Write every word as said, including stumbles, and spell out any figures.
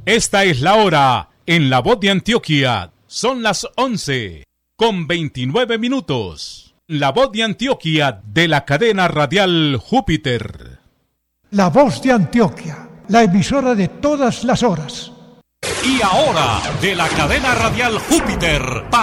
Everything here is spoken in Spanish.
Esta es la hora en La Voz de Antioquia. Son las once con veintinueve minutos. La Voz de Antioquia de la cadena radial Júpiter. La Voz de Antioquia, la emisora de todas las horas. Y ahora, de la cadena radial Júpiter.